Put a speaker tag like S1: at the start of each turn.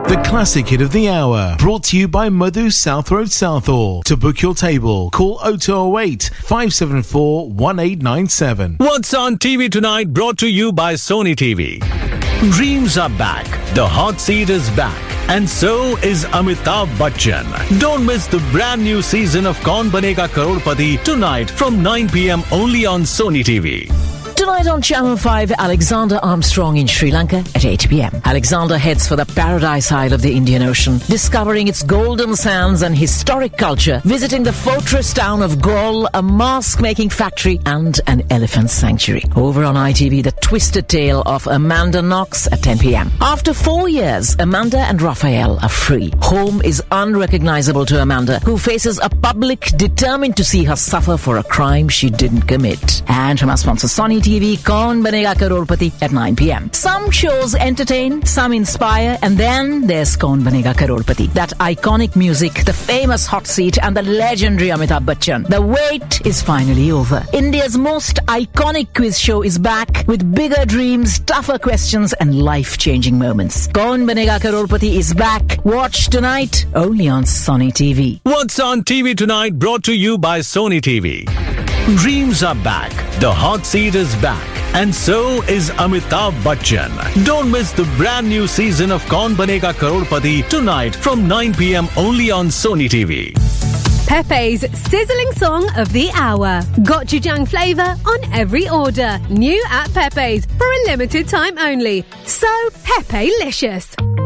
S1: The classic hit of the hour, brought to you by Madhu South Road Southall. To book your table, call 0208 574 1897.
S2: What's on TV tonight, brought to you by Sony TV. Dreams are back, the hot seat is back, and so is Amitabh Bachchan. Don't miss the brand new season of Kaun Banega Crorepati tonight from 9 p.m. only on Sony TV.
S3: Tonight on Channel 5, Alexander Armstrong in Sri Lanka at 8 p.m. Alexander heads for the Paradise Isle of the Indian Ocean, discovering its golden sands and historic culture, visiting the fortress town of Galle, a mask-making factory, and an elephant sanctuary. Over on ITV, the twisted tale of Amanda Knox at 10 p.m. After 4 years, Amanda and Raphael are free. Home is unrecognizable to Amanda, who faces a public determined to see her suffer for a crime she didn't commit. And from our sponsor Sony TV, Kaun Banega Crorepati at 9 p.m. Some shows entertain, some inspire, and then there's Kaun Banega Crorepati. That iconic music, the famous hot seat, and the legendary Amitabh Bachchan. The wait is finally over. India's most iconic quiz show is back with bigger dreams, tougher questions, and life-changing moments. Kaun Banega Crorepati is back. Watch tonight only on Sony TV.
S2: What's on TV tonight, brought to you by Sony TV. Dreams are back, the hot seat is back, and so is Amitabh Bachchan. Don't miss the brand new season of Kaun Banega Crorepati tonight from 9 p.m. only on Sony TV.
S4: Pepe's sizzling song of the hour. Gochujang flavour on every order. New at Pepe's for a limited time only. So Pepe-licious.